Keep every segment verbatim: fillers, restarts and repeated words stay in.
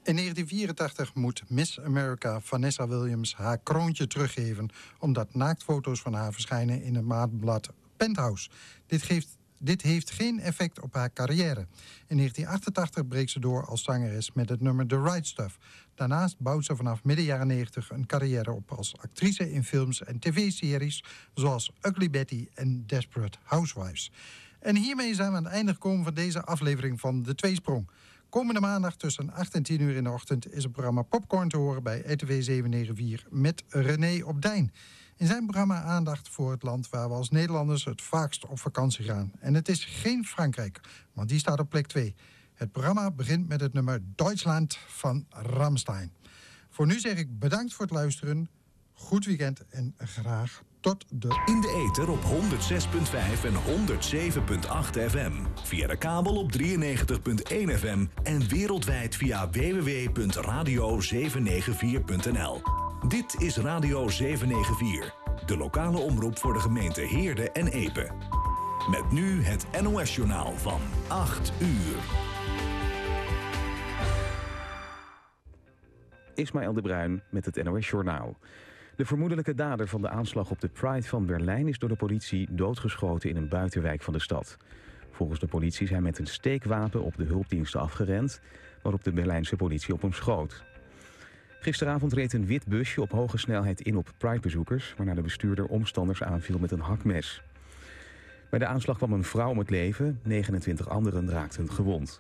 In negentien vierentachtig moet Miss America Vanessa Williams haar kroontje teruggeven, omdat naaktfoto's van haar verschijnen in het maandblad Penthouse. Dit geeft Dit heeft geen effect op haar carrière. In negentien achtentachtig breekt ze door als zangeres met het nummer The Right Stuff. Daarnaast bouwt ze vanaf midden jaren negentig een carrière op als actrice in films en tv-series zoals Ugly Betty en Desperate Housewives. En hiermee zijn we aan het einde gekomen van deze aflevering van De Tweesprong. Komende maandag tussen acht en tien uur in de ochtend is het programma Popcorn te horen bij R T V zevenhonderdnegenennegentig met René op Dijn. In zijn programma aandacht voor het land waar we als Nederlanders het vaakst op vakantie gaan. En het is geen Frankrijk, want die staat op plek twee. Het programma begint met het nummer Deutschland van Rammstein. Voor nu zeg ik bedankt voor het luisteren. Goed weekend en graag tot de... In de ether op honderd zes komma vijf en honderd zeven komma acht F M. Via de kabel op drieënnegentig komma één F M. En wereldwijd via w w w punt radio zeven negen vier punt n l. Dit is Radio zevenhonderdnegenennegentig, de lokale omroep voor de gemeente Heerde en Epe. Met nu het N O S-journaal van acht uur. Ismaël de Bruin met het N O S-journaal. De vermoedelijke dader van de aanslag op de Pride van Berlijn is door de politie doodgeschoten in een buitenwijk van de stad. Volgens de politie is hij met een steekwapen op de hulpdiensten afgerend, waarop de Berlijnse politie op hem schoot. Gisteravond reed een wit busje op hoge snelheid in op Pride-bezoekers, waarna de bestuurder omstanders aanviel met een hakmes. Bij de aanslag kwam een vrouw om het leven, negenentwintig anderen raakten gewond.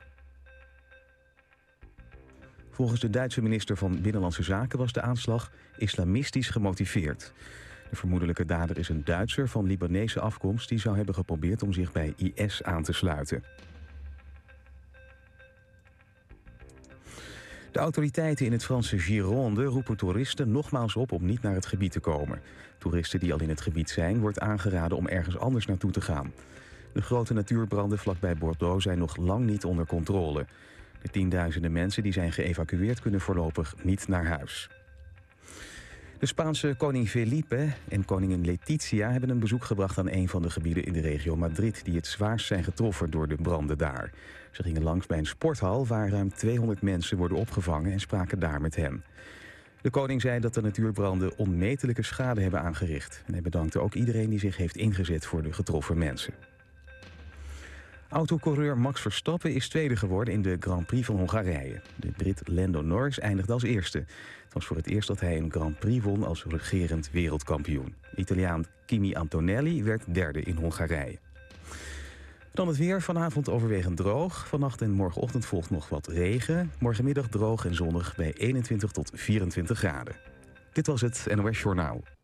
Volgens de Duitse minister van Binnenlandse Zaken was de aanslag islamistisch gemotiveerd. De vermoedelijke dader is een Duitser van Libanese afkomst die zou hebben geprobeerd om zich bij I S aan te sluiten. De autoriteiten in het Franse Gironde roepen toeristen nogmaals op om niet naar het gebied te komen. Toeristen die al in het gebied zijn, wordt aangeraden om ergens anders naartoe te gaan. De grote natuurbranden vlakbij Bordeaux zijn nog lang niet onder controle. De tienduizenden mensen die zijn geëvacueerd kunnen voorlopig niet naar huis. De Spaanse koning Felipe en koningin Letizia hebben een bezoek gebracht aan een van de gebieden in de regio Madrid die het zwaarst zijn getroffen door de branden daar. Ze gingen langs bij een sporthal waar ruim tweehonderd mensen worden opgevangen en spraken daar met hen. De koning zei dat de natuurbranden onmetelijke schade hebben aangericht. En hij bedankte ook iedereen die zich heeft ingezet voor de getroffen mensen. Autocoureur Max Verstappen is tweede geworden in de Grand Prix van Hongarije. De Brit Lando Norris eindigde als eerste. Het was voor het eerst dat hij een Grand Prix won als regerend wereldkampioen. Italiaan Kimi Antonelli werd derde in Hongarije. Dan het weer, vanavond overwegend droog. Vannacht en morgenochtend volgt nog wat regen. Morgenmiddag droog en zonnig bij eenentwintig tot vierentwintig graden. Dit was het N O S Journaal.